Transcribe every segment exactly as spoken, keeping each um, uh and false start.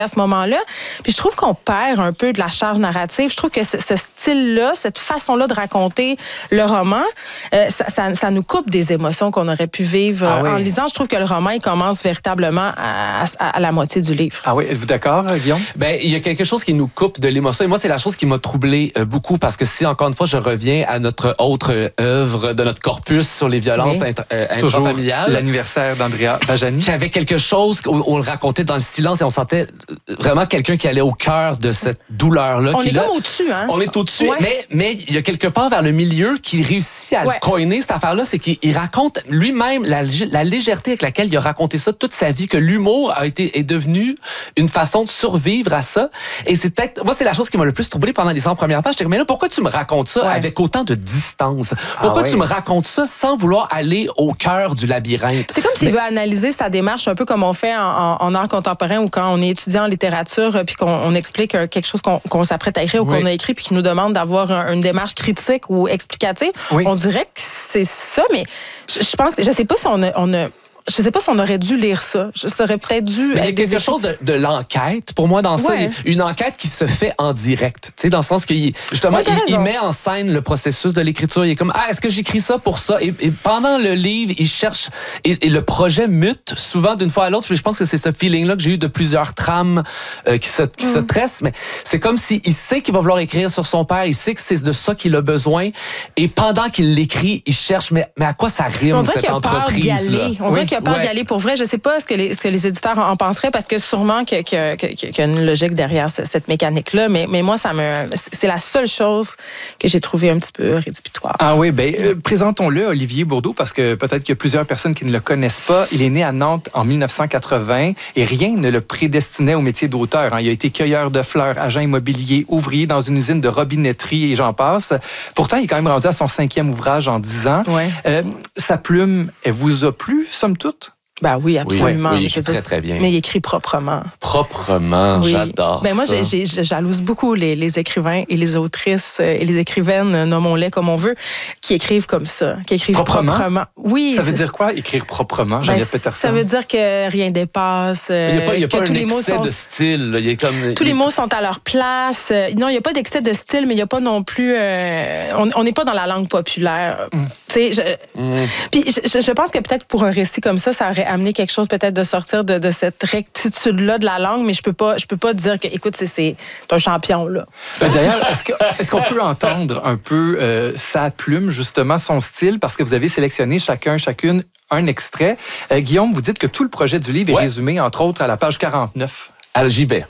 à ce moment-là. Puis je trouve qu'on perd un peu de la charge narrative. Je trouve que ce, ce style-là, cette façon-là de raconter le roman, euh, ça, ça, ça nous coupe des émotions qu'on aurait pu vivre ah, oui. en lisant. Je trouve que le roman, il commence véritablement à, à, à la moitié du livre. Ah oui, êtes-vous d'accord, Guillaume? Ben, il y a quelque chose qui nous coupe de l'émotion. Et moi, c'est la chose qui m'a troublé euh, beaucoup parce que si, encore une fois, je reviens à notre autre œuvre de notre corpus sur les violences oui. intra, euh, intrafamiliales. Toujours l'anniversaire d'Andrea Bajani. J'avais quelque chose où on le racontait dans le silence et on sentait vraiment quelqu'un qui allait au cœur de cette douleur-là. On qui, est là, comme au-dessus, hein? On est au-dessus, ouais. mais, mais il y a quelque part vers le milieu qui réussit à ouais. le coiner, cette affaire-là, c'est qu'il raconte lui-même la, la légèreté avec laquelle il a raconté ça toute sa vie, que l'humour a été, est devenu une façon de survivre à ça. Et c'est peut-être, moi, c'est la chose qui m'a le plus troublé pendant les cent premières pages. J'étais comme, mais là, pourquoi tu me racontes ça ouais. avec autant de distance? Pourquoi ah ouais. tu me racontes ça sans vouloir aller au cœur du labyrinthe? C'est comme s'il mais... veut analyser sa démarche un peu comme on fait en, en, en art contemporain ou quand on est étudiant en littérature puis qu'on on explique quelque chose qu'on, qu'on s'apprête à écrire ou oui. qu'on a écrit puis qui nous demande d'avoir un, une démarche critique ou explicative. Oui. On dirait que c'est ça, mais je, je pense que je sais pas si on a, on a je sais pas si on aurait dû lire ça. Je serais peut-être dû. Mais il y a quelque chose de, de l'enquête. Pour moi, dans ça, ouais. il y a une enquête qui se fait en direct. Tu sais, dans le sens que justement, ouais, il, il met en scène le processus de l'écriture. Il est comme, ah, est-ce que j'écris ça pour ça? Et, et pendant le livre, il cherche et, et le projet mute souvent d'une fois à l'autre. Puis je pense que c'est ce feeling-là que j'ai eu de plusieurs trames euh, qui se qui mm. se tressent. Mais c'est comme s'il sait qu'il va vouloir écrire sur son père. Il sait que c'est de ça qu'il a besoin. Et pendant qu'il l'écrit, il cherche, mais, mais à quoi ça rime cette entreprise-là? On dirait qu'il a peur d'y aller pour vrai. Je sais pas ce que les, ce que les éditeurs en penseraient parce que sûrement qu'il y a une logique derrière cette mécanique-là, mais, mais moi, ça me, c'est la seule chose que j'ai trouvée un petit peu rédhibitoire. Ah oui, bien, euh, présentons-le, Olivier Bourdeau, parce que peut-être qu'il y a plusieurs personnes qui ne le connaissent pas. Il est né à Nantes en mille neuf cent quatre-vingts et rien ne le prédestinait au métier d'auteur. Hein. Il a été cueilleur de fleurs, agent immobilier, ouvrier dans une usine de robinetterie et j'en passe. Pourtant, il est quand même rendu à son cinquième ouvrage en dix ans. Ouais. Euh, sa plume, elle vous a plu, somme toute? Ben oui, absolument. Oui, oui, il écrit très, très bien. Mais il écrit proprement. Proprement, oui. J'adore ben moi, ça. Moi, je jalouse beaucoup les, les écrivains et les autrices et les écrivaines, nommons-les comme on veut, qui écrivent comme ça, qui écrivent proprement. proprement. Oui. Ça veut dire quoi, écrire proprement, Geneviève ben, Peterson? Ça veut dire que rien dépasse. Il n'y a pas, il y a pas un excès sont, de style. Il y a comme, tous il... les mots sont à leur place. Non, il n'y a pas d'excès de style, mais il n'y a pas non plus... Euh, on n'est pas dans la langue populaire. Mm. Tu sais, je... Mm. Puis je, je pense que peut-être pour un récit comme ça, ça aurait amener quelque chose peut-être de sortir de, de cette rectitude-là de la langue, mais je peux pas, je peux pas dire que, écoute, c'est, c'est un champion, là. D'ailleurs, est-ce, que, est-ce qu'on peut entendre un peu euh, sa plume, justement, son style, parce que vous avez sélectionné chacun, chacune, un extrait. Euh, Guillaume, vous dites que tout le projet du livre est ouais. résumé, entre autres, à la page quarante-neuf. Alors, j'y vais.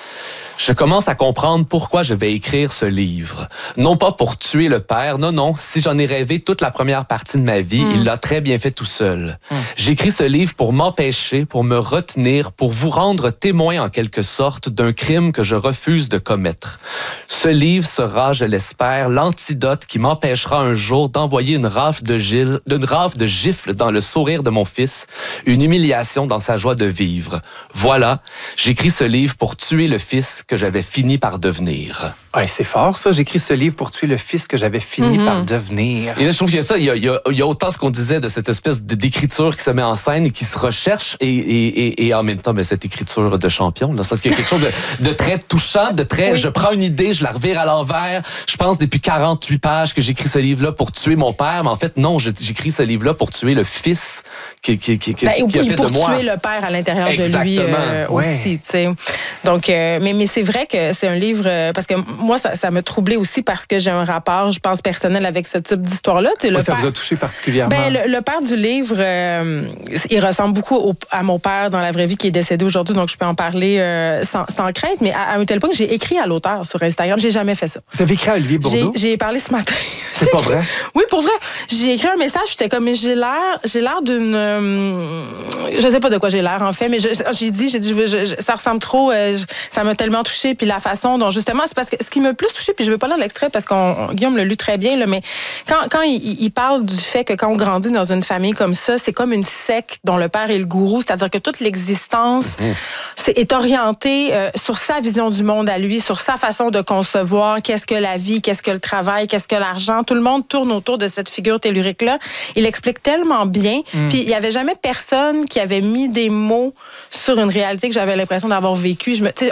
Je commence à comprendre pourquoi je vais écrire ce livre. Non pas pour tuer le père, non, non. Si j'en ai rêvé toute la première partie de ma vie, mm. il l'a très bien fait tout seul. Mm. J'écris ce livre pour m'empêcher, pour me retenir, pour vous rendre témoin en quelque sorte d'un crime que je refuse de commettre. Ce livre sera, je l'espère, l'antidote qui m'empêchera un jour d'envoyer une rafle de, gil, une rafle de gifles dans le sourire de mon fils, une humiliation dans sa joie de vivre. Voilà, j'écris ce livre pour tuer le fils que j'avais fini par devenir. Ouais, c'est fort, ça. J'écris ce livre pour tuer le fils que j'avais fini mm-hmm. par devenir. Et là, je trouve qu'il y a ça. Il y a, il y a, il y a autant ce qu'on disait de cette espèce de, d'écriture qui se met en scène et qui se recherche et, et, et, et en même temps, mais cette écriture de champion. Là, ça, c'est quelque chose de, de très touchant, de très... Oui. Je prends une idée, je la revire à l'envers. Je pense depuis quarante-huit pages que j'écris ce livre-là pour tuer mon père. Mais en fait, non, j'écris ce livre-là pour tuer le fils qui, qui, qui, qui, ben, qui a fait de moi. Pour tuer le père à l'intérieur Exactement. de lui euh, ouais. aussi. T'sais. Donc, euh, mais, mais c'est vrai que c'est un livre... Euh, parce que moi, ça, ça m'a troublé aussi parce que j'ai un rapport, je pense, personnel avec ce type d'histoire-là. Ouais, le ça père, vous a touché particulièrement? Ben, le, le père du livre, euh, il ressemble beaucoup au, à mon père dans la vraie vie qui est décédé aujourd'hui, donc je peux en parler euh, sans, sans crainte. Mais à, à un tel point que j'ai écrit à l'auteur sur Instagram. J'ai jamais fait ça. Vous avez écrit à Olivier Bourdeau? J'ai, j'ai parlé ce matin. C'est pas vrai? Oui, pour vrai. J'ai écrit un message, j'étais comme, mais j'ai l'air, j'ai l'air d'une... Euh, je sais pas de quoi j'ai l'air, en fait, mais je, j'ai dit, j'ai dit, je, je, je, ça ressemble trop, euh, je, ça m'a tellement touchée, puis la façon dont, justement, c'est parce que ce qui m'a plus touchée, puis je veux pas lire l'extrait parce qu'on Guillaume l'a lu très bien, là, mais quand, quand il, il parle du fait que quand on grandit dans une famille comme ça, c'est comme une secte dont le père est le gourou, c'est-à-dire que toute l'existence mmh. c'est, est orientée euh, sur sa vision du monde à lui, sur sa façon de concevoir qu'est-ce que la vie, qu'est-ce que le travail, qu'est-ce que l'argent. Tout le monde tourne autour de cette figure tellurique-là. Il explique tellement bien, mmh. puis il y avait jamais personne qui avait mis des mots sur une réalité que j'avais l'impression d'avoir vécue. Je me,